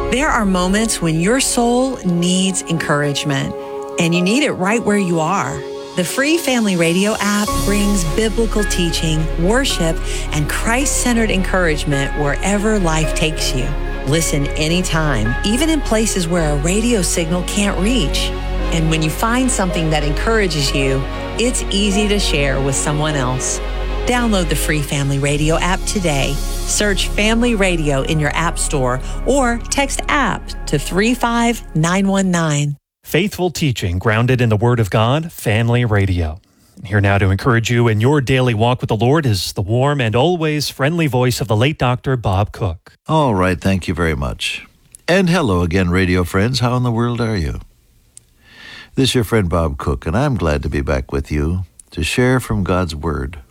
There are moments when your soul needs encouragement, and you need it right where you are. The free Family Radio app brings biblical teaching, worship, and Christ-centered encouragement wherever life takes you. Listen anytime, even in places where a radio signal can't reach. And when you find something that encourages you, it's easy to share with someone else. Download the free Family Radio app today. Search Family Radio in your app store or text app to 35919. Faithful teaching grounded in the Word of God, Family Radio. Here now to encourage you in your daily walk with the Lord is the warm and always friendly voice of the late Dr. Bob Cook. All right, thank you very much. And hello again, radio friends. How in the world are you? This is your friend Bob Cook, and I'm glad to be back with you to share from God's Word.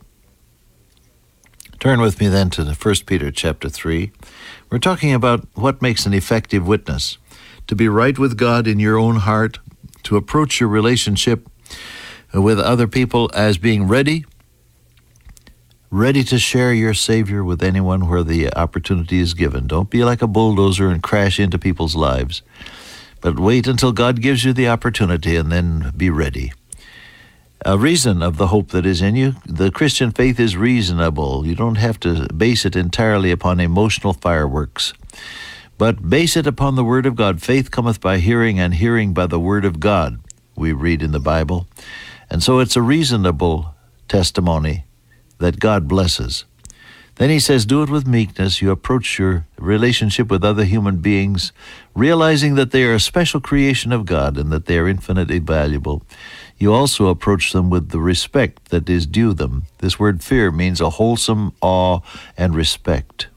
Turn with me then to 1 Peter chapter 3. We're talking about what makes an effective witness. To be right with God in your own heart, to approach your relationship with other people as being ready to share your Savior with anyone where the opportunity is given. Don't be like a bulldozer and crash into people's lives, but wait until God gives you the opportunity and then be ready. A reason of the hope that is in you. The Christian faith is reasonable. You don't have to base it entirely upon emotional fireworks, but base it upon the Word of God. Faith cometh by hearing, and hearing by the Word of God, we read in the Bible. And so it's a reasonable testimony that God blesses. Then he says, do it with meekness. You approach your relationship with other human beings, realizing that they are a special creation of God and that they are infinitely valuable. You also approach them with the respect that is due them. This word fear means a wholesome awe and respect.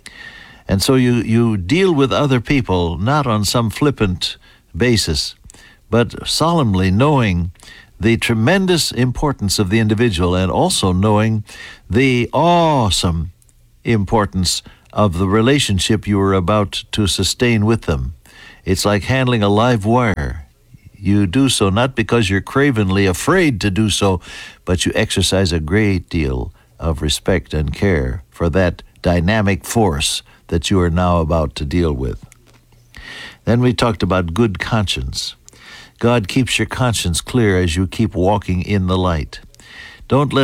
And so you deal with other people not on some flippant basis, but solemnly knowing the tremendous importance of the individual and also knowing the awesome importance of the relationship you are about to sustain with them. It's like handling a live wire. You do so not because you're cravenly afraid to do so, but you exercise a great deal of respect and care for that dynamic force that you are now about to deal with. Then we talked about good conscience. God keeps your conscience clear as you keep walking in the light. Don't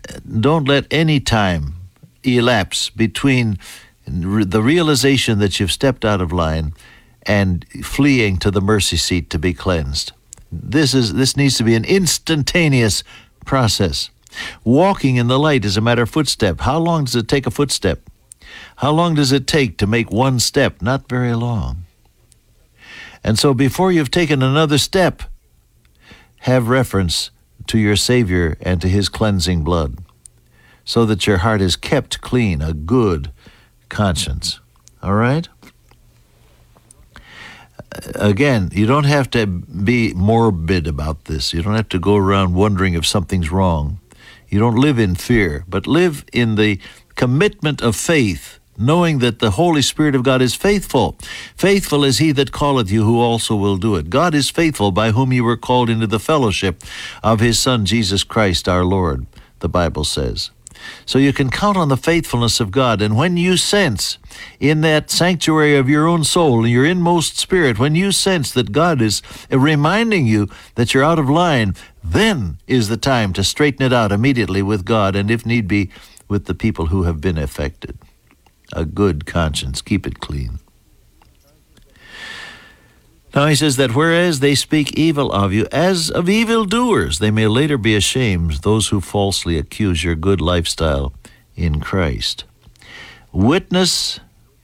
let any time elapse between the realization that you've stepped out of line and fleeing to the mercy seat to be cleansed. This needs to be an instantaneous process. Walking in the light is a matter of footstep. How long does it take a footstep? How long does it take to make one step? Not very long. And so before you've taken another step, have reference to your Savior and to his cleansing blood, so that your heart is kept clean, a good conscience. All right? Again, you don't have to be morbid about this. You don't have to go around wondering if something's wrong. You don't live in fear, but live in the commitment of faith, knowing that the Holy Spirit of God is faithful. Faithful is he that calleth you, who also will do it. God is faithful, by whom you were called into the fellowship of his Son, Jesus Christ our Lord, the Bible says. So you can count on the faithfulness of God. And when you sense in that sanctuary of your own soul, your inmost spirit, when you sense that God is reminding you that you're out of line, then is the time to straighten it out immediately with God, and if need be, with the people who have been affected. A good conscience, keep it clean. Now he says that whereas they speak evil of you as of evildoers, they may later be ashamed, those who falsely accuse your good lifestyle in Christ. Witness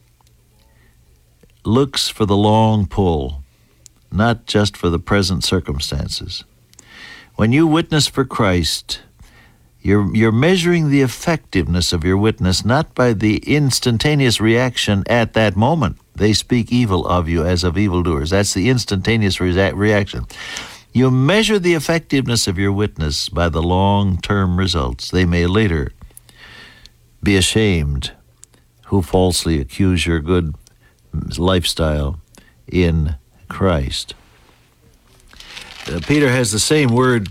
looks for the long pull, not just for the present circumstances. When you witness for Christ, you're measuring the effectiveness of your witness not by the instantaneous reaction at that moment. They speak evil of you as of evildoers. That's the instantaneous reaction. You measure the effectiveness of your witness by the long-term results. They may later be ashamed who falsely accuse your good lifestyle in Christ. Peter has the same word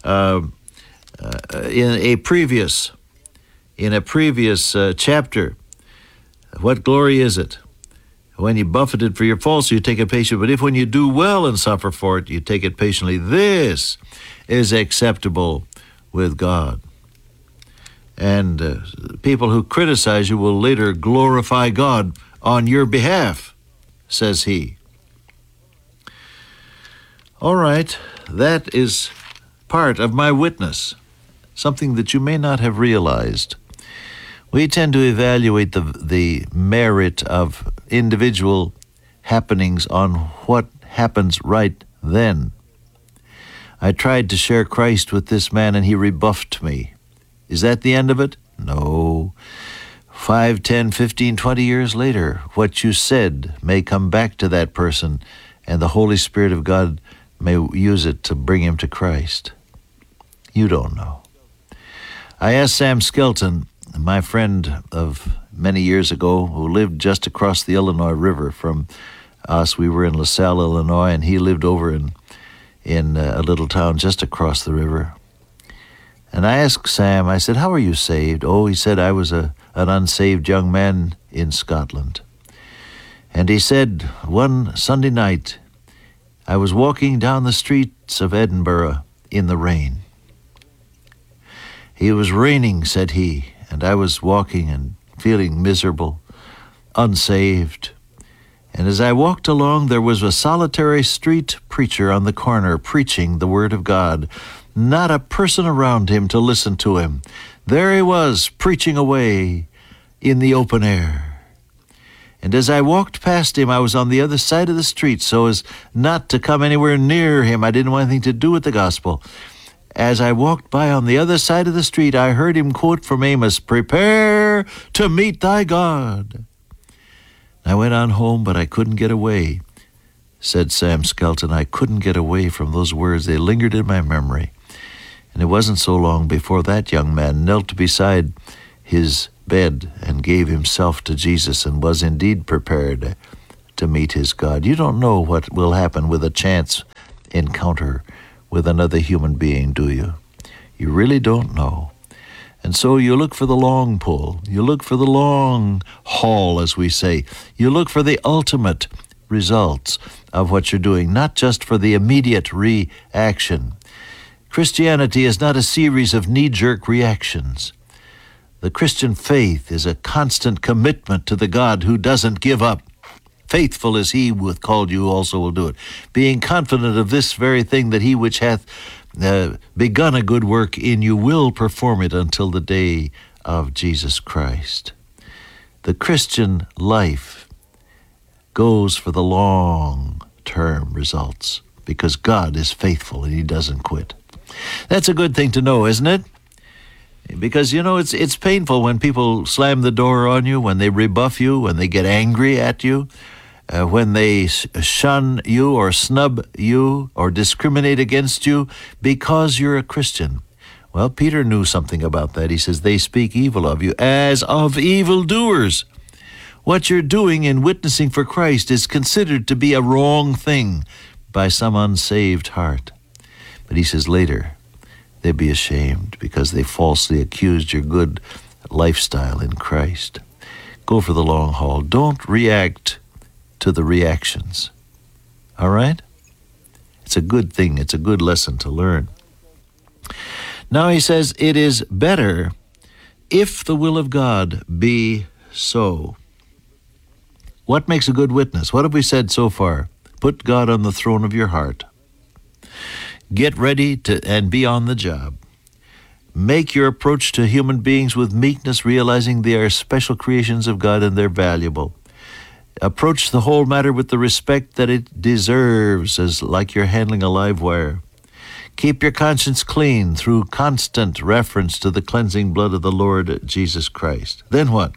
in a previous chapter. What glory is it When you buffeted for your faults, you take it patiently. But if when you do well and suffer for it, you take it patiently, this is acceptable with God. And people who criticize you will later glorify God on your behalf, says he. All right, that is part of my witness, something that you may not have realized. We tend to evaluate the merit of individual happenings on what happens right then. I tried to share Christ with this man and he rebuffed me. Is that the end of it? No. 5, 10, 15, 20 years later, what you said may come back to that person and the Holy Spirit of God may use it to bring him to Christ. You don't know. I asked Sam Skelton, my friend of many years ago, who lived just across the Illinois River from us. We were in LaSalle, Illinois, and he lived over in a little town just across the river. And I asked Sam, I said, how are you saved? Oh, he said, I was an unsaved young man in Scotland. And he said, one Sunday night, I was walking down the streets of Edinburgh in the rain. It was raining, said he, and I was walking and feeling miserable, unsaved. And as I walked along, there was a solitary street preacher on the corner preaching the Word of God. Not a person around him to listen to him. There he was, preaching away in the open air. And as I walked past him, I was on the other side of the street so as not to come anywhere near him. I didn't want anything to do with the gospel. As I walked by on the other side of the street, I heard him quote from Amos, "Prepare to meet thy God." I went on home, but I couldn't get away, said Sam Skelton. I couldn't get away from those words. They lingered in my memory. And it wasn't so long before that young man knelt beside his bed and gave himself to Jesus and was indeed prepared to meet his God. You don't know what will happen with a chance encounter with another human being, do you? You really don't know. And so you look for the long pull. You look for the long haul, as we say. You look for the ultimate results of what you're doing, not just for the immediate reaction. Christianity is not a series of knee-jerk reactions. The Christian faith is a constant commitment to the God who doesn't give up. Faithful is he who hath called you also will do it. Being confident of this very thing, that he which hath begun a good work in you will perform it until the day of Jesus Christ. The Christian life goes for the long-term results because God is faithful and he doesn't quit. That's a good thing to know, isn't it? Because, you know, it's painful when people slam the door on you, when they rebuff you, when they get angry at you, when they shun you or snub you or discriminate against you because you're a Christian. Well, Peter knew something about that. He says, they speak evil of you as of evildoers. What you're doing in witnessing for Christ is considered to be a wrong thing by some unsaved heart. But he says later, they'd be ashamed because they falsely accused your good lifestyle in Christ. Go for the long haul. Don't react to the reactions. All right? It's a good thing. It's a good lesson to learn. Now he says, it is better if the will of God be so. What makes a good witness? What have we said so far? Put God on the throne of your heart. Get ready to and be on the job. Make your approach to human beings with meekness, realizing they are special creations of God and they're valuable. Approach the whole matter with the respect that it deserves, as like you're handling a live wire. Keep your conscience clean through constant reference to the cleansing blood of the Lord Jesus Christ. Then what?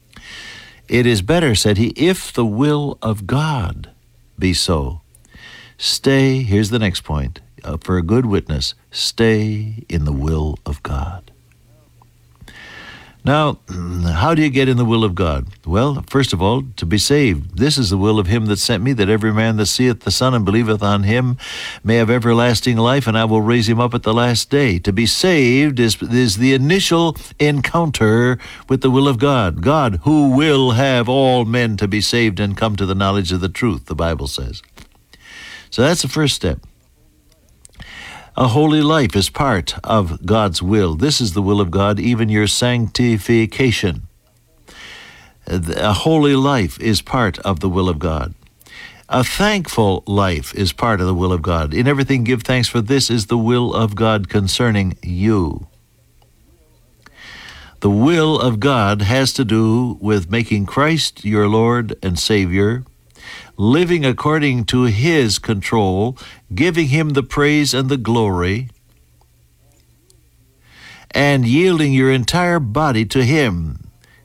It is better, said he, if the will of God be so. Stay, here's the next point, for a good witness, stay in the will of God. Now, how do you get in the will of God? Well, first of all, to be saved. This is the will of him that sent me, that every man that seeth the Son and believeth on him may have everlasting life, and I will raise him up at the last day. To be saved is the initial encounter with the will of God. God, who will have all men to be saved and come to the knowledge of the truth, the Bible says. So that's the first step. A holy life is part of God's will. This is the will of God, even your sanctification. A holy life is part of the will of God. A thankful life is part of the will of God. In everything give thanks, for this is the will of God concerning you. The will of God has to do with making Christ your Lord and Savior, living according to his control, giving him the praise and the glory, and yielding your entire body to him.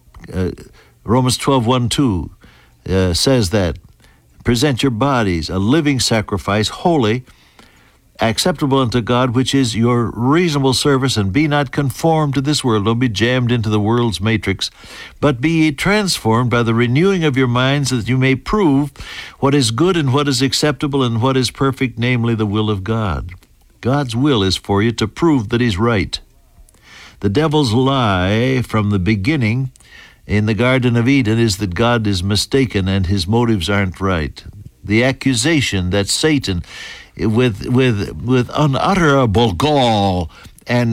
Romans 12:1-2 says that. Present your bodies a living sacrifice, holy, acceptable unto God, which is your reasonable service, and be not conformed to this world. Don't be jammed into the world's matrix, but be ye transformed by the renewing of your minds, that you may prove what is good and what is acceptable and what is perfect, namely the will of God. God's will is for you to prove that he's right. The devil's lie from the beginning in the Garden of Eden is that God is mistaken and his motives aren't right. The accusation that Satan, with unutterable gall and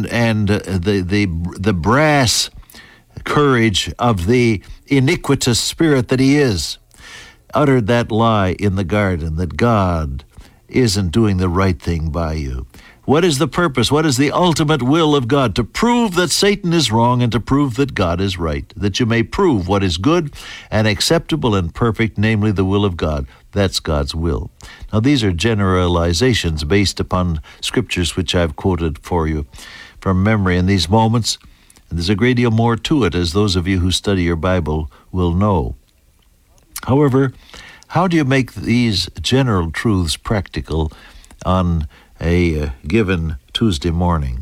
the brass courage of the iniquitous spirit that he is, uttered that lie in the garden, that God isn't doing the right thing by you. What is the purpose? What is the ultimate will of God? To prove that Satan is wrong and to prove that God is right, that you may prove what is good and acceptable and perfect, namely the will of God. That's God's will. Now, these are generalizations based upon scriptures which I've quoted for you from memory in these moments. And there's a great deal more to it, as those of you who study your Bible will know. However, how do you make these general truths practical on a given Tuesday morning?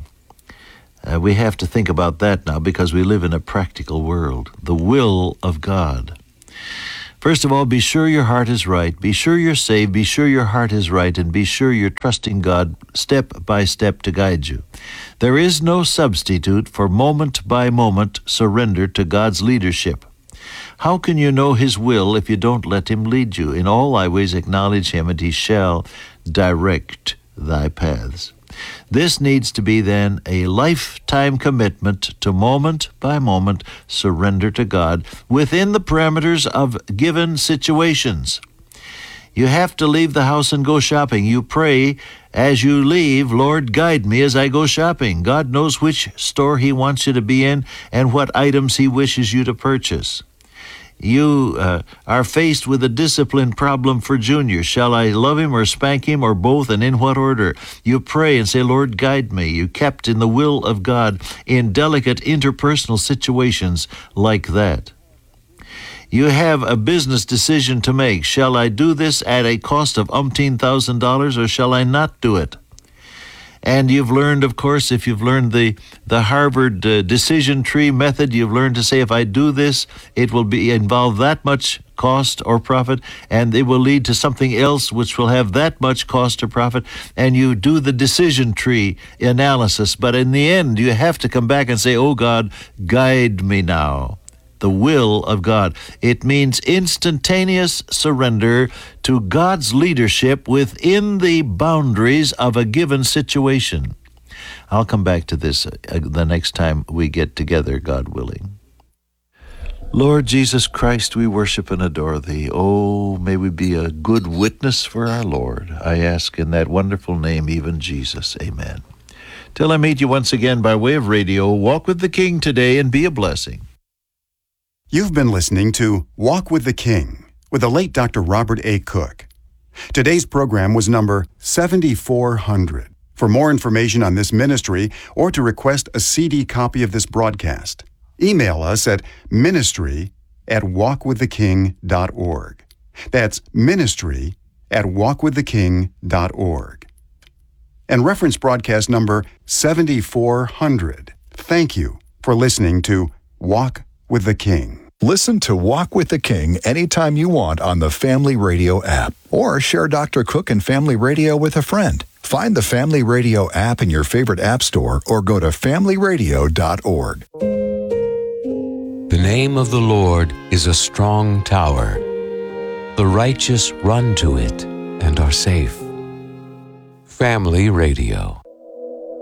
We have to think about that now, because we live in a practical world. The will of God. First of all, be sure your heart is right. Be sure you're saved. Be sure your heart is right. And be sure you're trusting God step by step to guide you. There is no substitute for moment-by-moment surrender to God's leadership. How can you know his will if you don't let him lead you? In all thy ways acknowledge him, and he shall direct thy paths. This needs to be then a lifetime commitment to moment-by-moment surrender to God within the parameters of given situations. You have to leave the house and go shopping. You pray as you leave, Lord, guide me as I go shopping. God knows which store he wants you to be in and what items he wishes you to purchase. You are faced with a discipline problem for Junior. Shall I love him or spank him or both, and in what order? You pray and say, Lord, guide me. You kept in the will of God in delicate interpersonal situations like that. You have a business decision to make. Shall I do this at a cost of $umpteen-thousand, or shall I not do it? And you've learned, of course, if you've learned the Harvard decision tree method, you've learned to say, if I do this, it will involve that much cost or profit, and it will lead to something else which will have that much cost or profit. And you do the decision tree analysis. But in the end, you have to come back and say, oh God, guide me now. The will of God. It means instantaneous surrender to God's leadership within the boundaries of a given situation. I'll come back to this the next time we get together, God willing. Lord Jesus Christ, we worship and adore thee. Oh, may we be a good witness for our Lord. I ask in that wonderful name, even Jesus. Amen. Till I meet you once again by way of radio, walk with the King today and be a blessing. You've been listening to Walk with the King with the late Dr. Robert A. Cook. Today's program was number 7400. For more information on this ministry or to request a CD copy of this broadcast, email us at ministry@walkwiththeking.org. That's ministry@walkwiththeking.org. And reference broadcast number 7400. Thank you for listening to Walk with the King. Listen to Walk with the King anytime you want on the Family Radio app, or share Dr. Cook and Family Radio with a friend. Find the Family Radio app in your favorite app store or go to familyradio.org. The name of the Lord is a strong tower. The righteous run to it and are safe. Family Radio.